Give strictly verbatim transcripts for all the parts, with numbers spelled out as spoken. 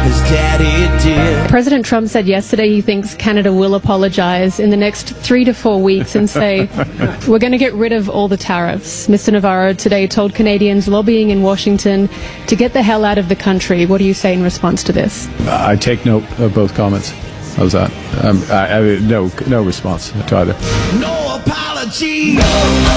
his daddy did. President Trump said yesterday he thinks Canada will apologize in the next three to four weeks and say, we're going to get rid of all the tariffs. Mister Navarro today told Canadians lobbying in Washington to get the hell out of the country. What do you say in response to this? I take note of both comments. How's that? Um, I, I, no, no response to either. No apology. No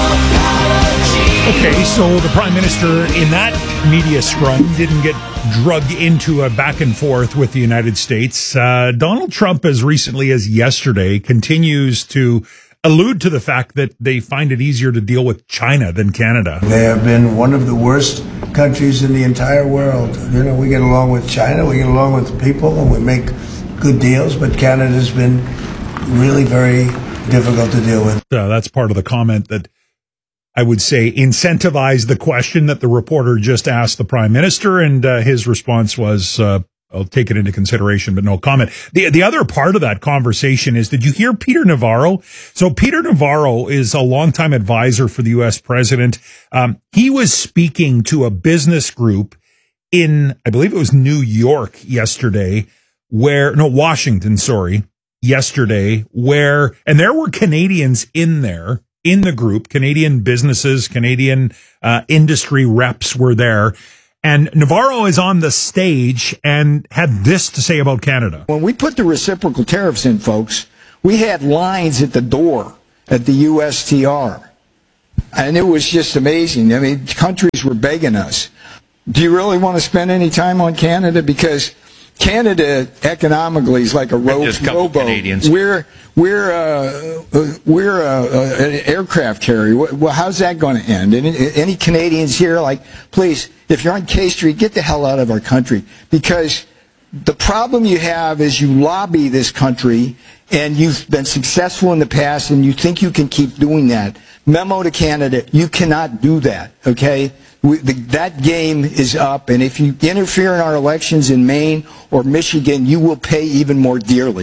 apology. Okay, so the Prime Minister in that media scrum didn't get drugged into a back and forth with the United States. Uh, Donald Trump, as recently as yesterday, continues to allude to the fact that they find it easier to deal with China than Canada. They have been one of the worst countries in the entire world. You know, we get along with China, we get along with people, and we make good deals, but Canada's been really very difficult to deal with. Uh, that's part of the comment that I would say incentivized the question that the reporter just asked the Prime Minister, and uh, his response was, uh, I'll take it into consideration, but no comment. The the other part of that conversation is, did you hear Peter Navarro? So Peter Navarro is a longtime advisor for the U S president. Um, he was speaking to a business group in, I believe it was New York yesterday, where, no, Washington, sorry, yesterday, where, and there were Canadians in there, in the group, Canadian businesses, Canadian uh, industry reps were there. And Navarro is on the stage and had this to say about Canada. When we put the reciprocal tariffs in, folks, we had lines at the door at the U S T R. And it was just amazing. I mean, countries were begging us. Do you really want to spend any time on Canada? Because Canada economically is like a row, rowboat. Canadians. We're we're uh, we're uh, uh, an aircraft carrier. Well, how's that going to end? Any, any Canadians here, like, please, if you're on K Street, get the hell out of our country, because the problem you have is you lobby this country and you've been successful in the past and you think you can keep doing that. Memo to Canada: you cannot do that. Okay. We, the, that game is up, and if you interfere in our elections in Maine or Michigan, you will pay even more dearly.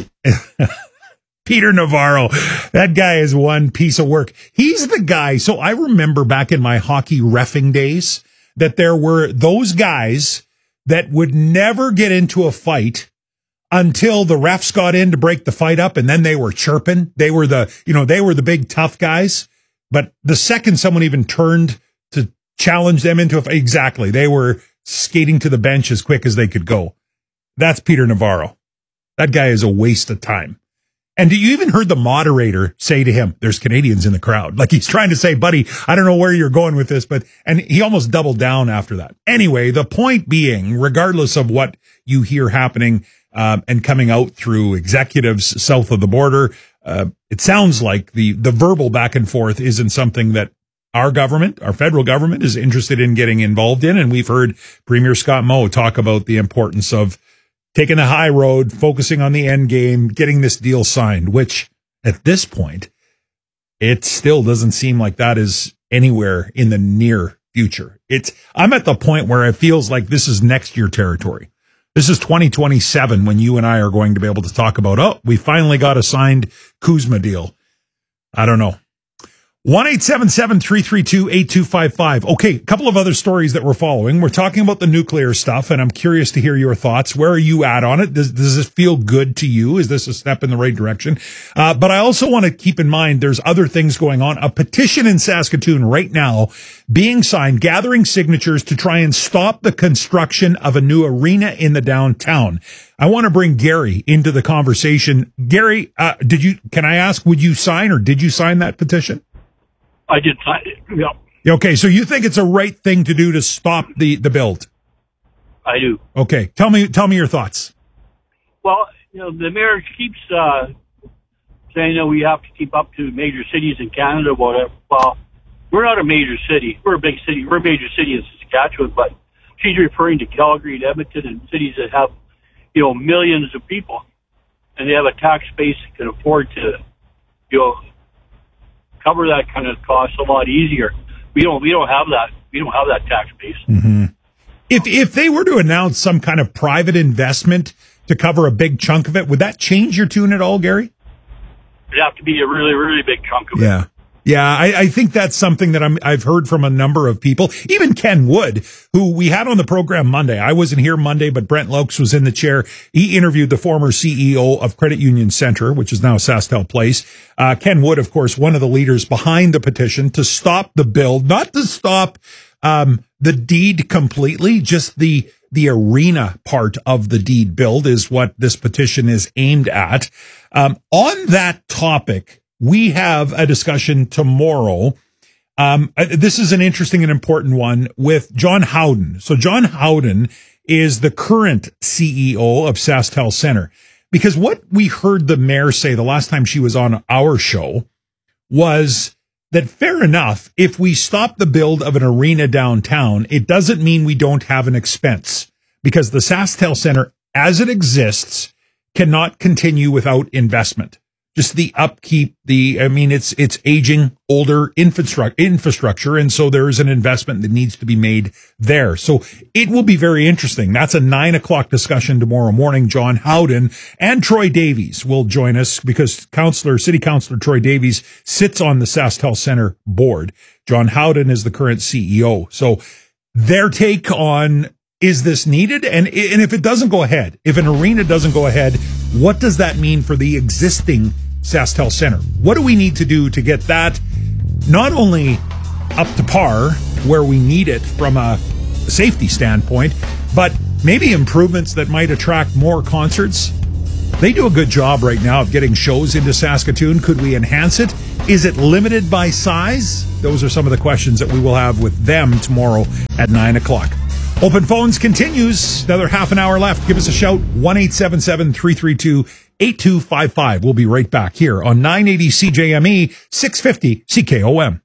Peter Navarro, that guy is one piece of work. He's the guy. So I remember back in my hockey reffing days that there were those guys that would never get into a fight until the refs got in to break the fight up, and then they were chirping. They were the, you know, they were the big tough guys. But the second someone even turned to challenge them into a fight, exactly, they were skating to the bench as quick as they could go. That's Peter Navarro. That guy is a waste of time. And you even heard the moderator say to him, there's Canadians in the crowd. Like, he's trying to say, buddy, I don't know where you're going with this, but, and he almost doubled down after that. Anyway, the point being, regardless of what you hear happening, um, and coming out through executives south of the border, uh, it sounds like the, the verbal back and forth isn't something that our government, our federal government, is interested in getting involved in. And we've heard Premier Scott Moe talk about the importance of taking the high road, focusing on the end game, getting this deal signed, which at this point, it still doesn't seem like that is anywhere in the near future. It's, I'm at the point where it feels like this is next year territory. This is twenty twenty-seven when you and I are going to be able to talk about, oh, we finally got a signed Kuzma deal. I don't know. one eight seven seven, three three two, eight two five five. Okay, a couple of other stories that we're following. We're talking about the nuclear stuff, and I'm curious to hear your thoughts. Where are you at on it? Does, does this feel good to you? Is this a step in the right direction? Uh, but I also want to keep in mind there's other things going on. A petition in Saskatoon right now being signed, gathering signatures to try and stop the construction of a new arena in the downtown. I want to bring Gary into the conversation. Gary, uh, did you, can I ask, would you sign or did you sign that petition? I did sign it, yeah. Okay, so you think it's a right thing to do to stop the, the build? I do. Okay, tell me tell me your thoughts. Well, you know, the mayor keeps uh, saying that we have to keep up to major cities in Canada, whatever. Well, we're not a major city. We're a big city. We're a major city in Saskatchewan, but she's referring to Calgary and Edmonton and cities that have, you know, millions of people, and they have a tax base that can afford to, you know, cover that kind of cost a lot easier. We don't. We don't have that. We don't have that tax base. Mm-hmm. If if they were to announce some kind of private investment to cover a big chunk of it, would that change your tune at all, Gary? It'd have to be a really, really big chunk of yeah. it. Yeah, I, I think that's something that I'm, I've heard from a number of people, even Ken Wood, who we had on the program Monday. I wasn't here Monday, but Brent Lokes was in the chair. He interviewed the former C E O of Credit Union Center, which is now SaskTel Place. Uh, Ken Wood, of course, one of the leaders behind the petition to stop the build, not to stop um, the deed completely, just the the arena part of the deed build is what this petition is aimed at. Um, on that topic, we have a discussion tomorrow. Um, this is an interesting and important one with John Howden. So John Howden is the current C E O of SaskTel Center, because what we heard the mayor say the last time she was on our show was that fair enough, if we stop the build of an arena downtown, it doesn't mean we don't have an expense, because the SaskTel Center as it exists cannot continue without investment. Just the upkeep, the, I mean, it's, it's aging, older infrastructure, infrastructure. And so there is an investment that needs to be made there. So it will be very interesting. That's a nine o'clock discussion tomorrow morning. John Howden and Troy Davies will join us, because Councillor, City Councillor Troy Davies sits on the SaskTel Center board. John Howden is the current C E O. So their take on, is this needed? And, and if it doesn't go ahead, if an arena doesn't go ahead, what does that mean for the existing SaskTel Center? What do we need to do to get that not only up to par where we need it from a safety standpoint, but maybe improvements that might attract more concerts? They do a good job right now of getting shows into Saskatoon. Could we enhance it? Is it limited by size? Those are some of the questions that we will have with them tomorrow at nine o'clock. Open Phones continues. Another half an hour left. Give us a shout. one eight seven seven, three three two, eight two five five. We'll be right back here on nine eighty C J M E, six fifty C K O M.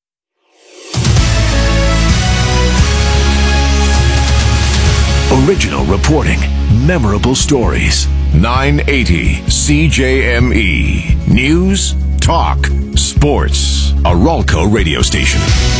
Original reporting. Memorable stories. nine eighty C J M E. News, talk, sports. A Ralco radio station.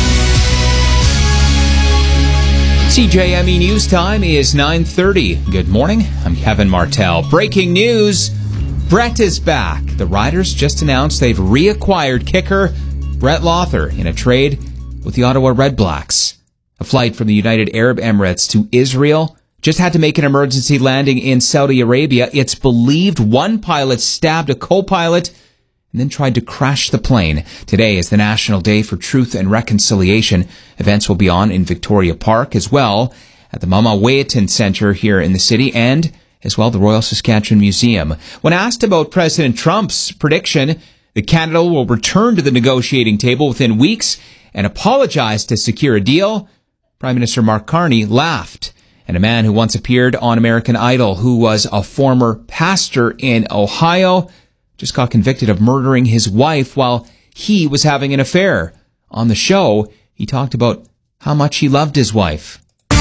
C J M E News Time is nine thirty. Good morning. I'm Kevin Martell. Breaking news. Brett is back. The Riders just announced they've reacquired kicker Brett Lawther in a trade with the Ottawa Red Blacks. A flight from the United Arab Emirates to Israel just had to make an emergency landing in Saudi Arabia. It's believed one pilot stabbed a co-pilot and then tried to crash the plane. Today is the National Day for Truth and Reconciliation. Events will be on in Victoria Park, as well at the Mama Weyton Centre here in the city, and as well the Royal Saskatchewan Museum. When asked about President Trump's prediction that Canada will return to the negotiating table within weeks and apologize to secure a deal, Prime Minister Mark Carney laughed. And a man who once appeared on American Idol, who was a former pastor in Ohio, just got convicted of murdering his wife while he was having an affair. On the show, he talked about how much he loved his wife.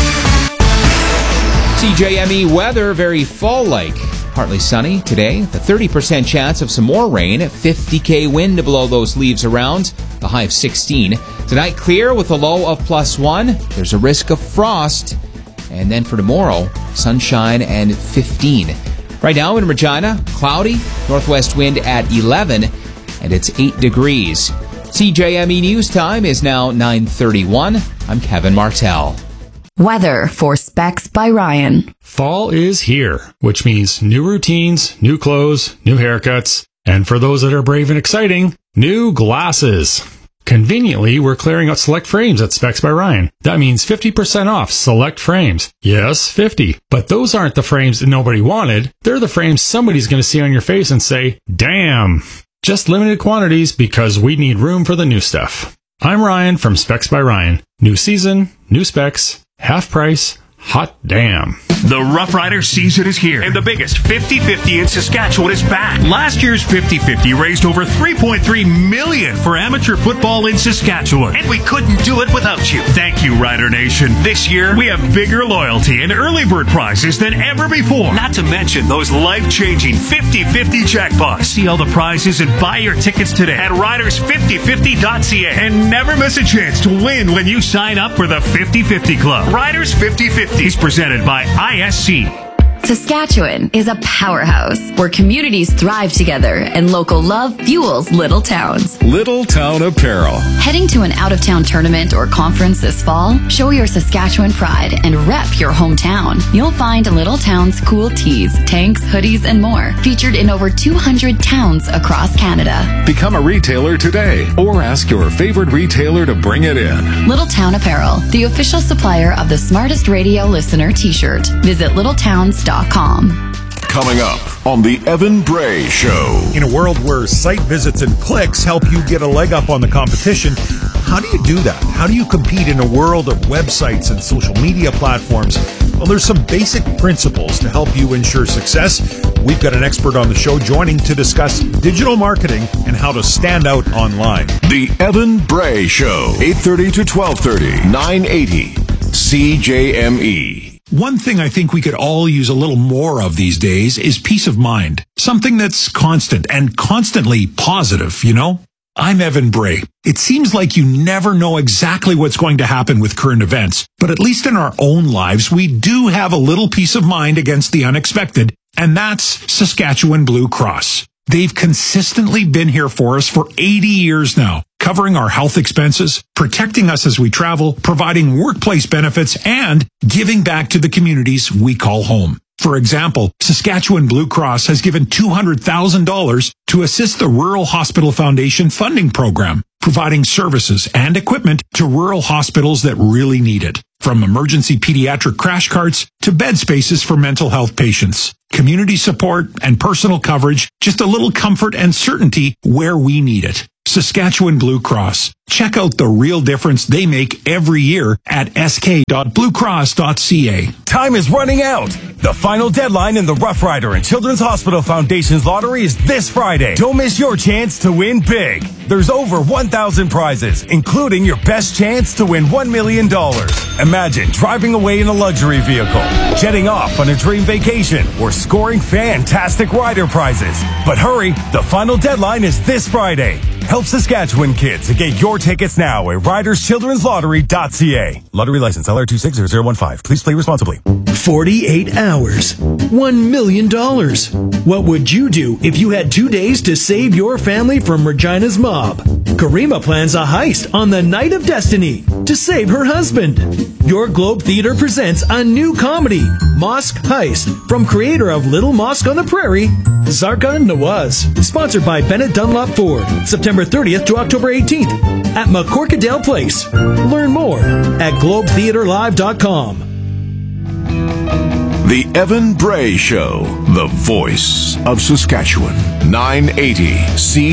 C J M E weather, very fall-like. Partly sunny today, the thirty percent chance of some more rain, fifty K wind to blow those leaves around, the high of sixteen. Tonight clear with a low of plus one. There's a risk of frost. And then for tomorrow, sunshine and fifteen. Right now in Regina, cloudy, northwest wind at eleven, and it's eight degrees. C J M E News Time is now nine thirty-one. I'm Kevin Martell. Weather for Specs by Ryan. Fall is here, which means new routines, new clothes, new haircuts, and for those that are brave and exciting, new glasses. Conveniently, we're clearing out select frames at Specs by Ryan. That means fifty percent off select frames. Yes, fifty. But those aren't the frames that nobody wanted. They're the frames somebody's going to see on your face and say, damn. Just limited quantities because we need room for the new stuff. I'm Ryan from Specs by Ryan. New season, new specs, half price, hot damn. The Rough Rider season is here, and the biggest fifty fifty in Saskatchewan is back. Last year's fifty fifty raised over three point three million dollars for amateur football in Saskatchewan, and we couldn't do it without you. Thank you, Rider Nation. This year, we have bigger loyalty and early bird prizes than ever before. Not to mention those life-changing fifty fifty jackpots. See all the prizes and buy your tickets today at riders fifty fifty dot c a, and never miss a chance to win when you sign up for the fifty fifty Club. Riders fifty fifty is presented by I S C. Saskatchewan is a powerhouse where communities thrive together and local love fuels little towns. Little Town Apparel. Heading to an out-of-town tournament or conference this fall? Show your Saskatchewan pride and rep your hometown. You'll find Little Town's cool tees, tanks, hoodies, and more featured in over two hundred towns across Canada. Become a retailer today or ask your favorite retailer to bring it in. Little Town Apparel, the official supplier of the Smartest Radio Listener t-shirt. Visit little towns dot com. Coming up on the Evan Bray Show. In a world where site visits and clicks help you get a leg up on the competition, how do you do that? How do you compete in a world of websites and social media platforms? Well, there's some basic principles to help you ensure success. We've got an expert on the show joining to discuss digital marketing and how to stand out online. The Evan Bray Show, eight thirty to twelve thirty, nine eighty C J M E. One thing I think we could all use a little more of these days is peace of mind. Something that's constant and constantly positive, you know? I'm Evan Bray. It seems like you never know exactly what's going to happen with current events, but at least in our own lives, we do have a little peace of mind against the unexpected, and that's Saskatchewan Blue Cross. They've consistently been here for us for eighty years now, covering our health expenses, protecting us as we travel, providing workplace benefits, and giving back to the communities we call home. For example, Saskatchewan Blue Cross has given two hundred thousand dollars to assist the Rural Hospital Foundation funding program, providing services and equipment to rural hospitals that really need it. From emergency pediatric crash carts to bed spaces for mental health patients. Community support and personal coverage, just a little comfort and certainty where we need it. Saskatchewan Blue Cross. Check out the real difference they make every year at s k dot blue cross dot c a. Time is running out. The final deadline in the Rough Rider and Children's Hospital Foundation's lottery is this Friday. Don't miss your chance to win big. There's over one thousand prizes, including your best chance to win one million dollars. Imagine driving away in a luxury vehicle, jetting off on a dream vacation, or scoring fantastic rider prizes. But hurry, the final deadline is this Friday. Help Saskatchewan kids to get your tickets now at riders children's lottery dot c a. Lottery license L R two six zero zero one five. Please play responsibly. forty-eight hours. one million dollars. What would you do if you had two days to save your family from Regina's mob? Karima plans a heist on the Night of Destiny to save her husband. Your Globe Theatre presents a new comedy, Mosque Heist, from creator of Little Mosque on the Prairie, Zarka Nawaz. Sponsored by Bennett Dunlop Ford. September thirtieth to October eighteenth at McCorkadale Place. Learn more at globe theatre live dot com. The Evan Bray Show, the voice of Saskatchewan, nine eighty C